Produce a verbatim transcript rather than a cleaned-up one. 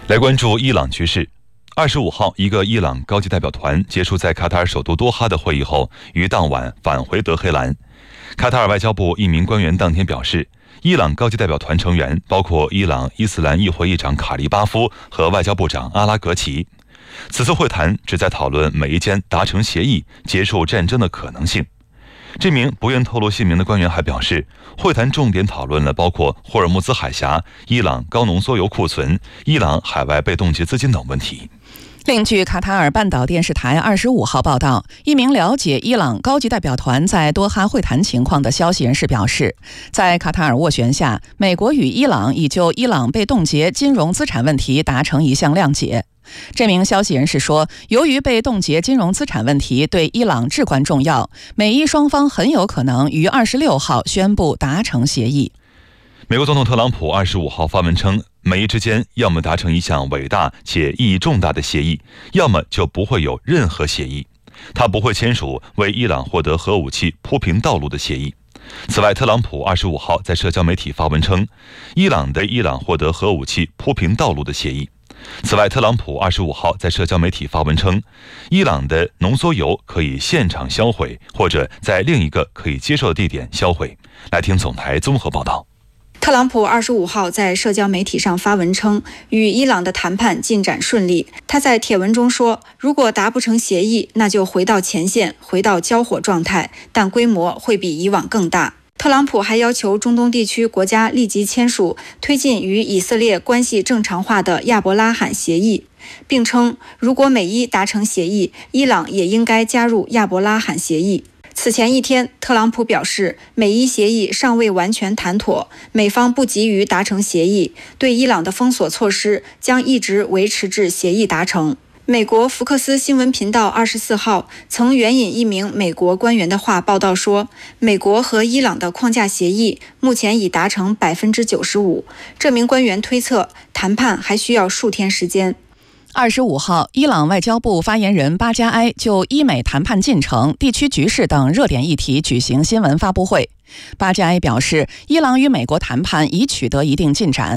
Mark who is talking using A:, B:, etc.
A: 来关注伊朗局势。二十五号，一个伊朗高级代表团结束在卡塔尔首都多哈的会议后，于当晚返回德黑兰。卡塔尔外交部一名官员当天表示，伊朗高级代表团成员包括伊朗伊斯兰议会议长卡利巴夫和外交部长阿拉格齐。此次会谈旨在讨论美伊间达成协议、结束战争的可能性。这名不愿透露姓名的官员还表示，会谈重点讨论了包括霍尔木兹海峡、伊朗高浓缩铀库存、伊朗海外被冻结资金等问题。
B: 另据卡塔尔半岛电视台二十五号报道，一名了解伊朗高级代表团在多哈会谈情况的消息人士表示，在卡塔尔斡旋下，美国与伊朗已就伊朗被冻结金融资产问题达成一项谅解。这名消息人士说，由于被冻结金融资产问题对伊朗至关重要，美伊双方很有可能于二十六号宣布达成协议。
A: 美国总统特朗普二十五号发文称，美伊之间要么达成一项伟大且意义重大的协议，要么就不会有任何协议。他不会签署为伊朗获得核武器铺平道路的协议。此外，特朗普二十五号在社交媒体发文称，伊朗的伊朗获得核武器铺平道路的协议。此外，特朗普二十五号在社交媒体发文称，伊朗的浓缩铀可以现场销毁，或者在另一个可以接受的地点销毁。来听总台综合报道。
C: 特朗普二十五号在社交媒体上发文称，与伊朗的谈判进展顺利。他在帖文中说，如果达不成协议，那就回到前线，回到交火状态，但规模会比以往更大。特朗普还要求中东地区国家立即签署推进与以色列关系正常化的亚伯拉罕协议，并称如果美伊达成协议，伊朗也应该加入亚伯拉罕协议。此前一天，特朗普表示，美伊协议尚未完全谈妥，美方不急于达成协议，对伊朗的封锁措施将一直维持至协议达成。美国福克斯新闻频道二十四号曾援引一名美国官员的话报道说，美国和伊朗的框架协议目前已达成 百分之九十五。 这名官员推测，谈判还需要数天时间。
B: 二十五号，伊朗外交部发言人巴加埃就伊美谈判进程、地区局势等热点议题举行新闻发布会。巴加埃表示，伊朗与美国谈判已取得一定进展，